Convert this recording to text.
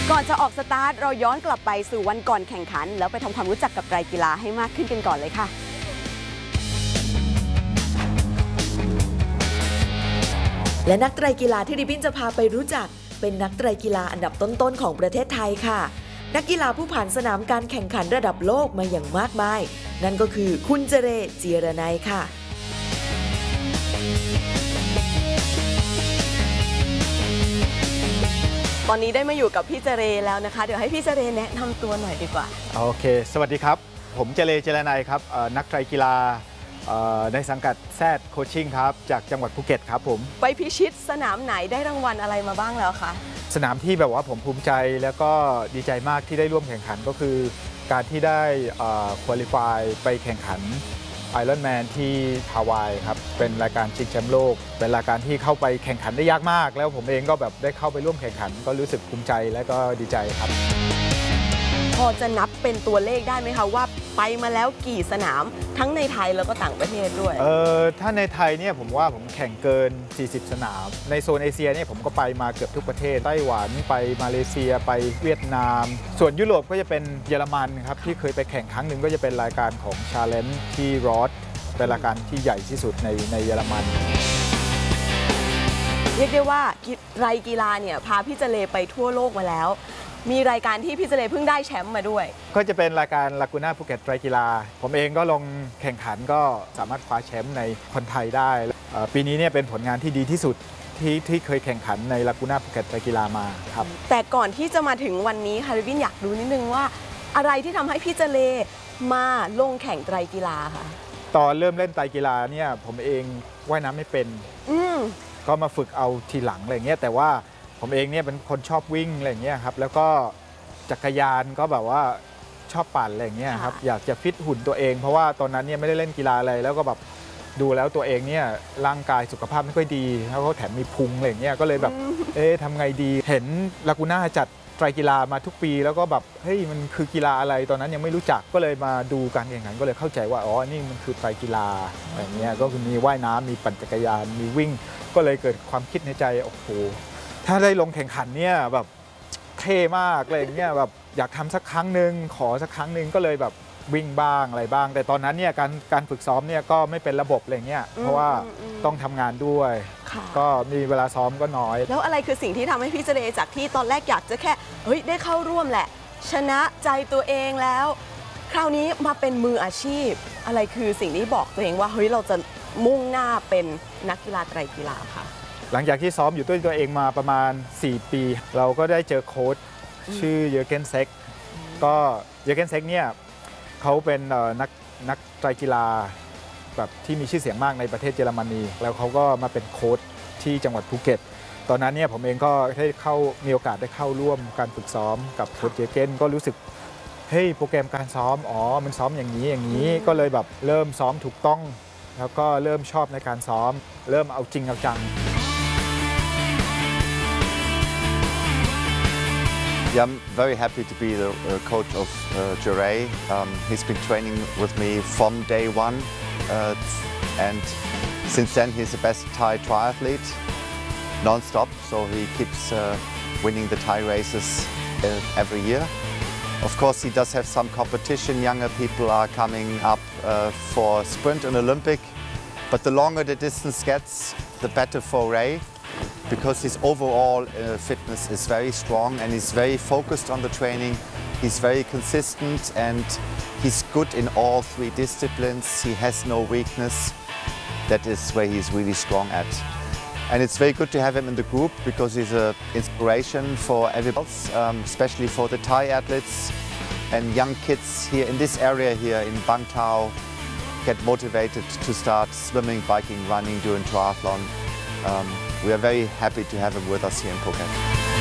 ก่อนจะออกสตาร์ทเราย้อนกลับไปสู่วันก่อนแข่งขันแล้วไปทำความรู้จักกับไตรกีฬาให้มากขึ้นกันก่อนเลยค่ะและนักไตรกีฬาที่ริบบิ้นจะพาไปรู้จักเป็นนักไตรกีฬาอันดับต้นๆของประเทศไทยค่ะนักกีฬาผู้ผ่านสนามการแข่งขันระดับโลกมาอย่างมากมายนั่นก็คือคุณเจเร จีรนัยค่ะตอนนี้ได้มาอยู่กับพี่เจเรแล้วนะคะเดี๋ยวให้พี่เจเรแนะนำตัวหน่อยดีกว่าโอเคสวัสดีครับผมเจเร จีรนัยครับนักไตรกีฬาในสังกัดแซดโคชชิ่งครับจากจังหวัดภูเก็ตครับผมไปพิชิตสนามไหนได้รางวัลอะไรมาบ้างแล้วคะสนามที่แบบว่าผมภูมิใจแล้วก็ดีใจมากที่ได้ร่วมแข่งขันก็คือการที่ได้ควอลิฟายไปแข่งขันIronman ที่ฮาวายครับเป็นรายการชิงแชมป์โลกเป็นรายการที่เข้าไปแข่งขันได้ยากมากแล้วผมเองก็แบบได้เข้าไปร่วมแข่งขันก็รู้สึกภูมิใจและก็ดีใจครับพอจะนับเป็นตัวเลขได้ไหมคะว่าไปมาแล้วกี่สนามทั้งในไทยแล้วก็ต่างประเทศด้วยถ้าในไทยเนี่ยผมว่าผมแข่งเกิน40สนามในโซนเอเชียเนี่ยผมก็ไปมาเกือบทุกประเทศไต้หวันไปมาเลเซียไปเวียดนามส่วนยุโรปก็จะเป็นเยอรมันครับที่เคยไปแข่งครั้งหนึ่งก็จะเป็นรายการของ Challenge ที่รอดเป็นรายการที่ใหญ่ที่สุดในเยอรมันเรียกได้ว่าไตรกีฬาเนี่ยพาพี่เจเรไปทั่วโลกมาแล้วมีรายการที่พี่เจเรเพิ่งได้แชมป์มาด้วยก็จะเป็นรายการลากูน่าภูเก็ตไตรกีฬาผมเองก็ลงแข่งขันก็สามารถคว้าแชมป์ในคนไทยได้ปีนี้เนี่ยเป็นผลงานที่ดีที่สุดที่เคยแข่งขันในลากูน่าภูเก็ตไตรกีฬามาครับแต่ก่อนที่จะมาถึงวันนี้ค่ะริบบิ้นอยากรู้นิดนึงว่าอะไรที่ทำให้พี่เจเรมาลงแข่งไตรกีฬาค่ะตอนเริ่มเล่นไตรกีฬาเนี่ยผมเองว่ายน้ำไม่เป็นก็มาฝึกเอาทีหลังอะไรเงี้ยแต่ว่าผมเองเนี่ยเป็นคนชอบวิ่งอะไรเงี้ยครับแล้วก็จักรยานก็แบบว่าชอบปั่นอะไรเงี้ยครับอยากจะฟิตหุ่นตัวเองเพราะว่าตอนนั้นเนี่ยไม่ได้เล่นกีฬาอะไรแล้วก็แบบดูแล้วตัวเองเนี่ยร่างกายสุขภาพไม่ค่อยดีแล้วก็แถมมีพุงอะไรเงี้ยก็เลยแบบทำไงดีเห็นลากูน่าจัดไตรกีฬามาทุกปีแล้วก็แบบเฮ้ยมันคือกีฬาอะไรตอนนั้นยังไม่รู้จักก็เลยมาดูการแข่งขันก็เลยเข้าใจว่าอ๋อนี่มันคือไตรกีฬาอะไรเงี้ยก็คือมีว่ายน้ำมีปั่นจักรยานมีวิ่งก็เลยเกิดความคิดในใจโอ้โหถ้าได้ลงแข่งขันเนี่ยแบบเท่มากอะไรอย่างเงี้ยแบบอยากทำสักครั้งหนึ่งขอสักครั้งหนึ่งก็เลยแบบวิ่งบ้างอะไรบ้างแต่ตอนนั้นเนี่ยการฝึกซ้อมเนี่ยก็ไม่เป็นระบบอะไรเงี้ยเพราะว่าต้องทำงานด้วยก็มีเวลาซ้อมก็น้อยแล้วอะไรคือสิ่งที่ทำให้พี่เจเรจากที่ตอนแรกอยากจะแค่ได้เข้าร่วมแหละชนะใจตัวเองแล้วคราวนี้มาเป็นมืออาชีพอะไรคือสิ่งที่บอกตัวเองว่าเราจะมุ่งหน้าเป็นนักกีฬาไตรกีฬาค่ะหลังจากที่ซ้อมอยู่ด้วยตัวเองมาประมาณ4 ปีเราก็ได้เจอโค้ชชื่อเยอร์เกนเซ็กก็เยอร์เกนเซ็กเนี่ยเขาเป็นนักไตรกีฬาแบบที่มีชื่อเสียงมากในประเทศเยอรมนีแล้วเขาก็มาเป็นโค้ชที่จังหวัดภูเก็ตตอนนั้นเนี่ยผมเองก็ได้มีโอกาสได้เข้าร่วมการฝึกซ้อมกับโค้ชเยอร์เกนก็รู้สึกโปรแกรมการซ้อมมันซ้อมอย่างนี้ก็เลยแบบเริ่มซ้อมถูกต้องแล้วก็เริ่มชอบในการซ้อมเริ่มเอาจริงเอาจัง Yeah, I'm very happy to be the coach of Jere. He's been training with me from day one, and since then he's the best Thai triathlete, non-stop. So he keeps winning the Thai races every year. Of course, he does have some competition. Younger people are coming up for sprint and Olympic, but the longer the distance gets, the better for Ray. Because his overall fitness is very strong and he's very focused on the training. He's very consistent and he's good in all 3 disciplines. He has no weakness. That is where he's really strong at. And it's very good to have him in the group because he's an inspiration for everybody else, especially for the Thai athletes and young kids here in this area here in Bang Tao get motivated to start swimming, biking, running, doing triathlon. We are very happy to have him with us here in Phuket.